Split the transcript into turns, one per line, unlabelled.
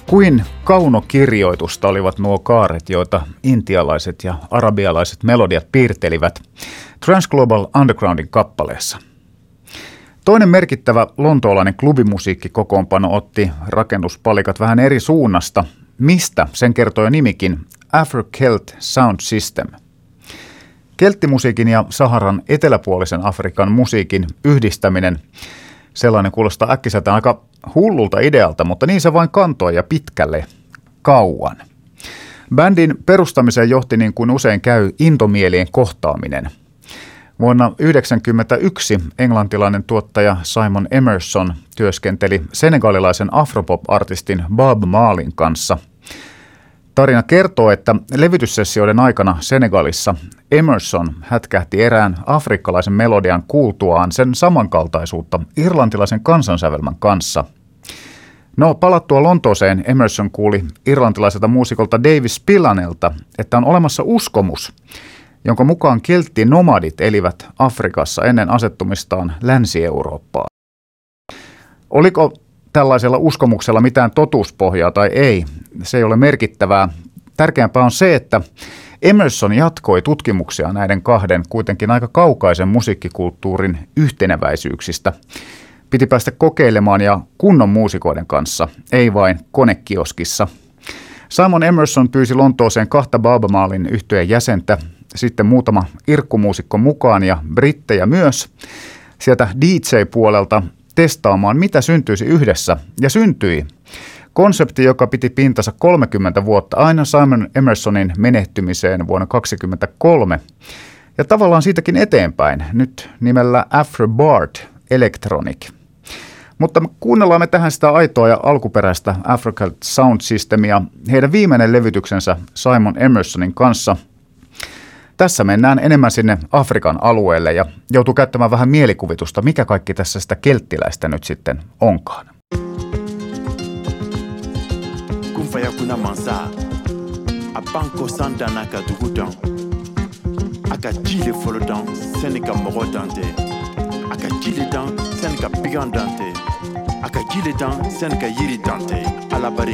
Kuin kaunokirjoitusta olivat nuo kaaret, joita intialaiset ja arabialaiset melodiat piirtelivät Transglobal Undergroundin kappaleessa. Toinen merkittävä lontoolainen klubimusiikkikokoonpano otti rakennuspalikat vähän eri suunnasta, mistä sen kertoo jo nimikin Afro-Celt Sound System. Kelttimusiikin ja Saharan eteläpuolisen Afrikan musiikin yhdistäminen, sellainen kuulostaa äkkiseltään aika hullulta idealta, mutta niin se vain kantoi ja pitkälle kauan. Bändin perustamiseen johti niin kuin usein käy intomielien kohtaaminen. Vuonna 1991 englantilainen tuottaja Simon Emerson työskenteli senegalilaisen afropop-artistin Bob Marleyn kanssa. Tarina kertoo, että levytyssessioiden aikana Senegalissa Emerson hätkähti erään afrikkalaisen melodian kuultuaan sen samankaltaisuutta irlantilaisen kansansävelmän kanssa. No, palattua Lontooseen Emerson kuuli irlantilaiselta muusikolta Davis Spillanelta, että on olemassa uskomus, jonka mukaan kelttinomadit elivät Afrikassa ennen asettumistaan Länsi-Eurooppaan. Oliko tällaisella uskomuksella mitään totuuspohjaa tai ei, se ei ole merkittävää. Tärkeämpää on se, että Emerson jatkoi tutkimuksia näiden kahden kuitenkin aika kaukaisen musiikkikulttuurin yhteneväisyyksistä. Piti päästä kokeilemaan ja kunnon muusikoiden kanssa, ei vain konekioskissa. Simon Emerson pyysi Lontooseen 2 Bob Marleyn yhtyeen jäsentä, sitten muutama irkkumuusikko mukaan ja brittejä myös, sieltä DJ-puolelta testaamaan, mitä syntyisi yhdessä, ja syntyi. Konsepti, joka piti pintansa 30 vuotta aina Simon Emersonin menehtymiseen vuonna 2023, ja tavallaan siitäkin eteenpäin, nyt nimellä Afro-Bard Electronic. Mutta kuunnellaan me tähän sitä aitoa ja alkuperäistä Afro-Celt Sound Systemia, heidän viimeinen levytyksensä Simon Emersonin kanssa. Tässä mennään enemmän sinne Afrikan alueelle ja joutuu käyttämään vähän mielikuvitusta, mikä kaikki tässä sitä kelttiläistä nyt sitten onkaan.
Kumfaya kuna mansa, abanko sandana ka dugudan, aka jile folodan, senika mogo dante, aka jile dan, senika bigan dante, aka jile dan, senika yiri dante, alabari.